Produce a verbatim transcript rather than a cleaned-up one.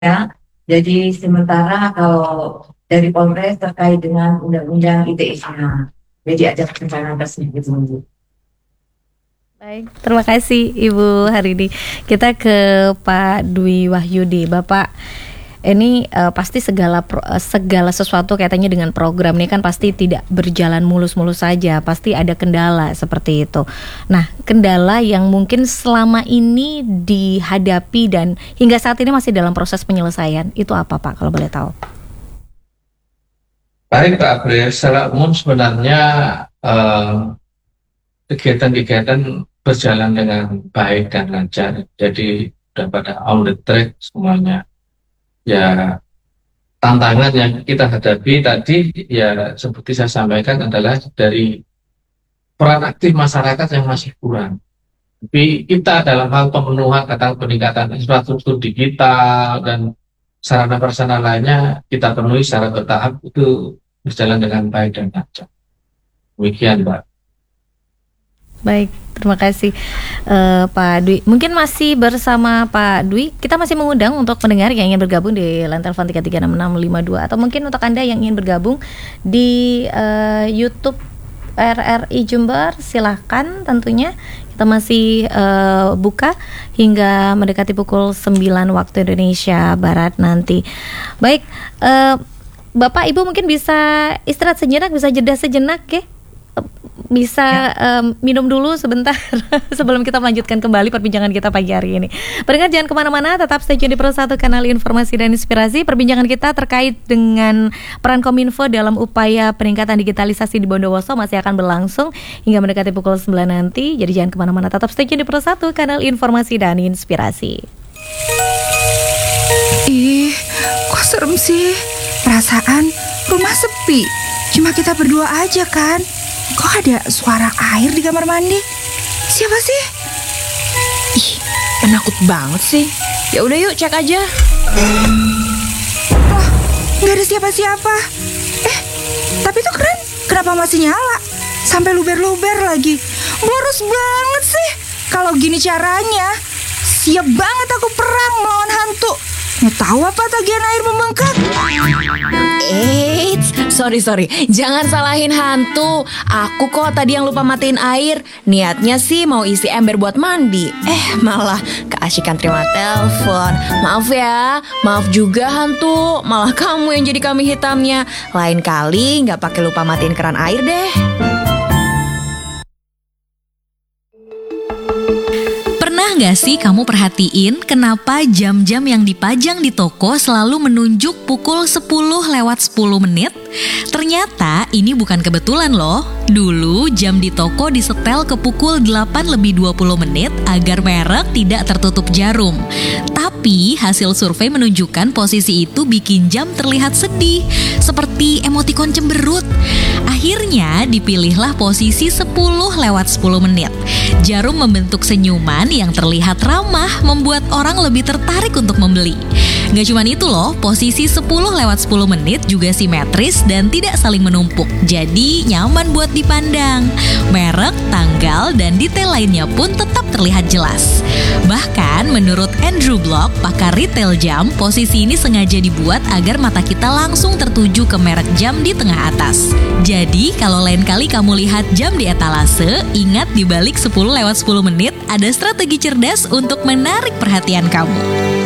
Ya. Jadi sementara kalau dari Polres terkait dengan undang-undang I T E-nya, jadi ada perencanaan tersebut. Baik, terima kasih Ibu Harini. Kita ke Pak Dwi Wahyudi. Bapak, ini uh, pasti segala pro, uh, segala sesuatu kaitannya dengan program ini kan pasti tidak berjalan mulus-mulus saja, pasti ada kendala seperti itu. Nah, kendala yang mungkin selama ini dihadapi dan hingga saat ini masih dalam proses penyelesaian, itu apa Pak kalau boleh tahu? Baik Pak April, secara umum sebenarnya uh, kegiatan-kegiatan berjalan dengan baik dan lancar. Jadi sudah pada on the track semuanya. Ya, tantangan yang kita hadapi tadi ya seperti saya sampaikan adalah dari peran aktif masyarakat yang masih kurang. Tapi kita dalam hal pemenuhan kata peningkatan infrastruktur digital dan sarana prasarana lainnya kita penuhi secara bertahap itu berjalan dengan baik dan lancar. Demikian Mbak. Baik, terima kasih uh, Pak Dwi. Mungkin masih bersama Pak Dwi, kita masih mengundang untuk pendengar yang ingin bergabung di line telepon tiga tiga enam enam lima dua atau mungkin untuk Anda yang ingin bergabung di uh, YouTube R R I Jember, silahkan tentunya. Kita masih uh, buka hingga mendekati pukul sembilan waktu Indonesia Barat nanti. Baik, uh, Bapak Ibu mungkin bisa istirahat sejenak, bisa jeda sejenak ya. Bisa um, minum dulu sebentar sebelum kita melanjutkan kembali perbincangan kita pagi hari ini. Pendengar jangan kemana-mana, tetap stay tune di Pro satu Kanal Informasi dan Inspirasi. Perbincangan kita terkait dengan peran Kominfo dalam upaya peningkatan digitalisasi di Bondowoso masih akan berlangsung hingga mendekati pukul sembilan nanti. Jadi jangan kemana-mana, tetap stay tune di Pro satu Kanal Informasi dan Inspirasi. Ih, kok serem sih? Perasaan rumah sepi, cuma kita berdua aja kan? Kok ada suara air di kamar mandi? Siapa sih? Ih, penakut banget sih. Ya udah yuk cek aja. Loh, nggak ada siapa-siapa. Eh, tapi itu keren. Kenapa masih nyala? Sampai luber-luber lagi. Boros banget sih. Kalau gini caranya, siap banget aku perang melawan hantu. Mau tahu apa tagihan air membengkak? Eits, sorry sorry, jangan salahin hantu. Aku kok tadi yang lupa matiin air. Niatnya sih mau isi ember buat mandi. Eh malah keasikan terima telepon. Maaf ya, maaf juga hantu. Malah kamu yang jadi kambing hitamnya. Lain kali nggak pakai lupa matiin keran air deh. Pernah nggak sih kamu perhatiin kenapa jam-jam yang dipajang di toko selalu menunjuk pukul sepuluh lewat sepuluh menit? Ternyata ini bukan kebetulan loh. Dulu jam di toko disetel ke pukul delapan lebih dua puluh menit agar merek tidak tertutup jarum. Tapi hasil survei menunjukkan posisi itu bikin jam terlihat sedih, seperti emotikon cemberut. Akhirnya dipilihlah posisi sepuluh lewat sepuluh menit. Jarum membentuk senyuman yang terlihat ramah, membuat orang lebih tertarik untuk membeli. Gak cuma itu loh, posisi sepuluh lewat sepuluh menit juga simetris dan tidak saling menumpuk. Jadi nyaman buat dipandang. Merek, tanggal, dan detail lainnya pun tetap terlihat jelas. Bahkan menurut Andrew Block, pakar retail jam, posisi ini sengaja dibuat agar mata kita langsung tertuju ke merek jam di tengah atas. Jadi kalau lain kali kamu lihat jam di etalase, ingat di balik sepuluh lewat sepuluh menit ada strategi cerdas untuk menarik perhatian kamu.